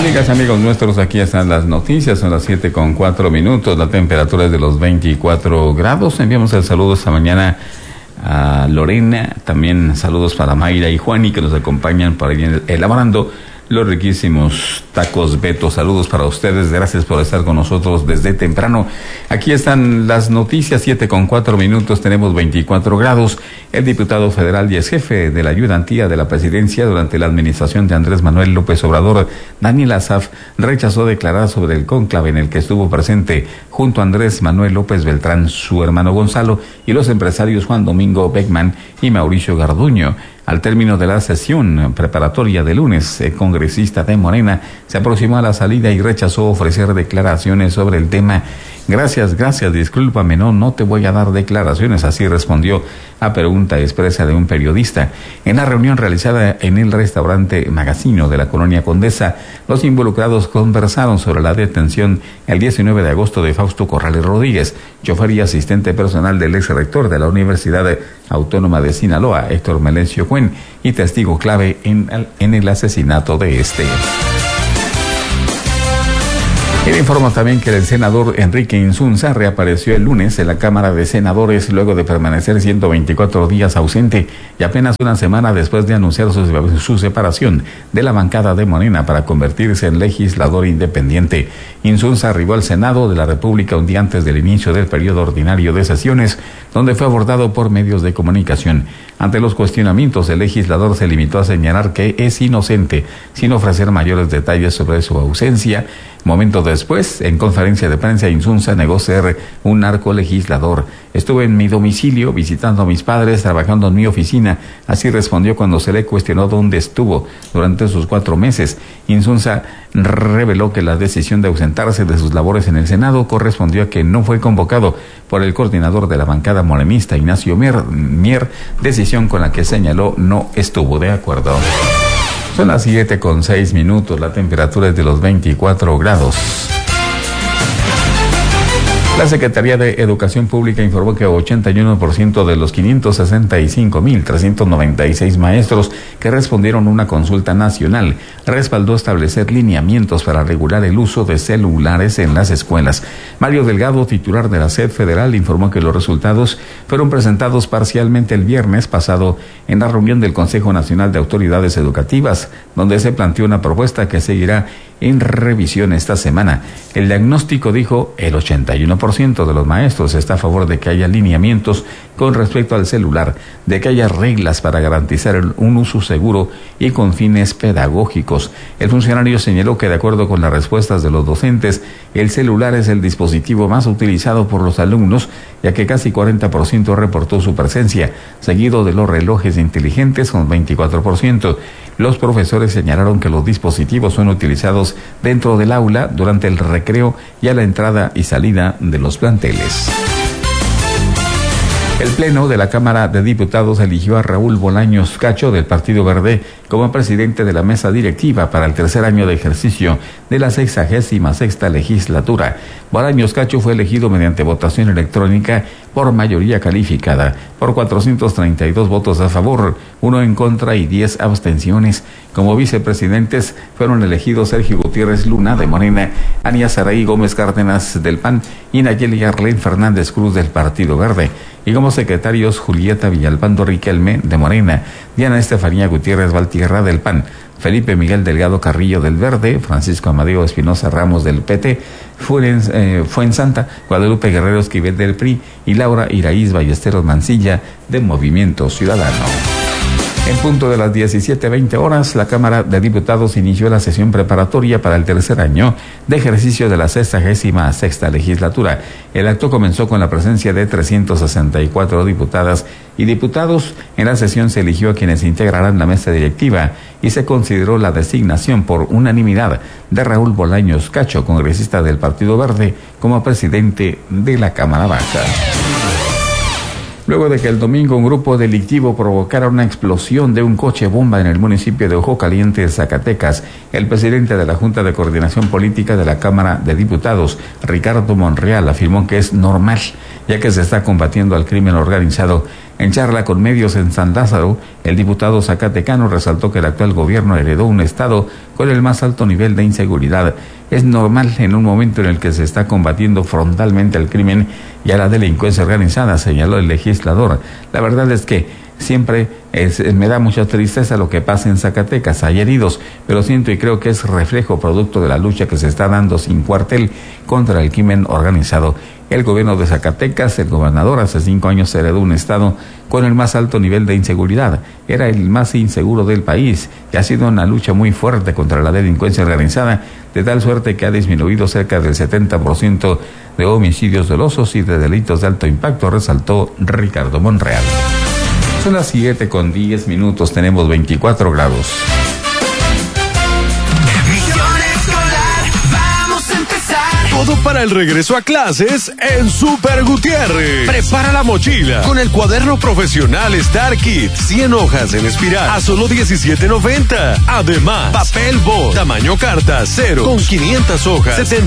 Amigas y amigos nuestros, aquí están las noticias, son las 7:04, la temperatura es de los 24 grados. Enviamos el saludo esta mañana a Lorena, también saludos para Mayra y Juani que nos acompañan para ir elaborando los riquísimos tacos Beto. Saludos para ustedes, gracias por estar con nosotros desde temprano. Aquí están las noticias, 7:04, tenemos 24 grados. El diputado federal y ex jefe de la ayudantía de la presidencia durante la administración de Andrés Manuel López Obrador, Daniel Asaf, rechazó declarar sobre el cónclave en el que estuvo presente junto a Andrés Manuel López Beltrán, su hermano Gonzalo, y los empresarios Juan Domingo Beckman y Mauricio Garduño. Al término de la sesión preparatoria de lunes, el congresista de Morena se aproximó a la salida y rechazó ofrecer declaraciones sobre el tema. Gracias, discúlpame, no te voy a dar declaraciones, así respondió a pregunta expresa de un periodista. En la reunión realizada en el restaurante Magazino de la Colonia Condesa, los involucrados conversaron sobre la detención el 19 de agosto de Fausto Corrales Rodríguez, chofer y asistente personal del ex rector de la Universidad Autónoma de Sinaloa, Héctor Melencio Cuen, y testigo clave en el asesinato de este. Le informo también que el senador Enrique Insunza reapareció el lunes en la Cámara de Senadores luego de permanecer 124 días ausente y apenas una semana después de anunciar su separación de la bancada de Morena para convertirse en legislador independiente. Insunza arribó al Senado de la República un día antes del inicio del periodo ordinario de sesiones, donde fue abordado por medios de comunicación. Ante los cuestionamientos, el legislador se limitó a señalar que es inocente, sin ofrecer mayores detalles sobre su ausencia. Momentos después, en conferencia de prensa, Insunza negó ser un narcolegislador. Estuve en mi domicilio visitando a mis padres, trabajando en mi oficina. Así respondió cuando se le cuestionó dónde estuvo durante sus 4 meses. Insunza reveló que la decisión de ausentarse de sus labores en el Senado correspondió a que no fue convocado por el coordinador de la bancada morenista, Ignacio Mier, decisión con la que señaló no estuvo de acuerdo. Son las 7:06, la temperatura es de los 24 grados. La Secretaría de Educación Pública informó que 81% de los 565,396 maestros que respondieron a una consulta nacional respaldó establecer lineamientos para regular el uso de celulares en las escuelas. Mario Delgado, titular de la SED Federal, informó que los resultados fueron presentados parcialmente el viernes pasado en la reunión del Consejo Nacional de Autoridades Educativas, donde se planteó una propuesta que seguirá en revisión esta semana. El diagnóstico dijo el 81% de los maestros está a favor de que haya lineamientos con respecto al celular, de que haya reglas para garantizar un uso seguro y con fines pedagógicos. El funcionario señaló que de acuerdo con las respuestas de los docentes, el celular es el dispositivo más utilizado por los alumnos, ya que casi 40% reportó su presencia, seguido de los relojes inteligentes con 24%. Los profesores señalaron que los dispositivos son utilizados dentro del aula, durante el recreo y a la entrada y salida de los planteles. El Pleno de la Cámara de Diputados eligió a Raúl Bolaños Cacho del Partido Verde como presidente de la mesa directiva para el tercer año de ejercicio de la 66ª legislatura. Bolaños Cacho fue elegido mediante votación electrónica por mayoría calificada, por 432 votos a favor, 1 en contra y 10 abstenciones. Como vicepresidentes fueron elegidos Sergio Gutiérrez Luna de Morena, Ania Saraí Gómez Cárdenas del PAN y Nayeli Arlén Fernández Cruz del Partido Verde. Y como secretarios, Julieta Villalpando Riquelme de Morena, Diana Estefanía Gutiérrez Valtierra del PAN, Felipe Miguel Delgado Carrillo del Verde, Francisco Amadeo Espinosa Ramos del PT, Fuensanta, Guadalupe Guerrero Esquivel del PRI y Laura Iraíz Ballesteros Mancilla de Movimiento Ciudadano. En punto de las 17:20, la Cámara de Diputados inició la sesión preparatoria para el tercer año de ejercicio de la 66ª legislatura. El acto comenzó con la presencia de 364 diputadas y diputados. En la sesión se eligió a quienes integrarán la mesa directiva y se consideró la designación por unanimidad de Raúl Bolaños Cacho, congresista del Partido Verde, como presidente de la Cámara Baja. Luego de que el domingo un grupo delictivo provocara una explosión de un coche bomba en el municipio de Ojo Caliente, Zacatecas, el presidente de la Junta de Coordinación Política de la Cámara de Diputados, Ricardo Monreal, afirmó que es normal ya que se está combatiendo al crimen organizado. En charla con medios en San Lázaro, el diputado zacatecano resaltó que el actual gobierno heredó un estado con el más alto nivel de inseguridad. Es normal en un momento en el que se está combatiendo frontalmente al crimen y a la delincuencia organizada, señaló el legislador. La verdad es que siempre me da mucha tristeza lo que pasa en Zacatecas. Hay heridos, pero siento y creo que es reflejo producto de la lucha que se está dando sin cuartel contra el crimen organizado. El gobierno de Zacatecas, el gobernador, hace 5 años heredó un estado con el más alto nivel de inseguridad. Era el más inseguro del país y ha sido una lucha muy fuerte contra la delincuencia organizada, de tal suerte que ha disminuido cerca del 70% de homicidios dolosos y de delitos de alto impacto, resaltó Ricardo Monreal. Son las 7:10, tenemos 24 grados. Todo para el regreso a clases en Super Gutiérrez. Prepara la mochila con el cuaderno profesional Star Kit, 100 hojas en espiral a solo $17.90. Además, papel bond, tamaño carta, 0, con 500 hojas,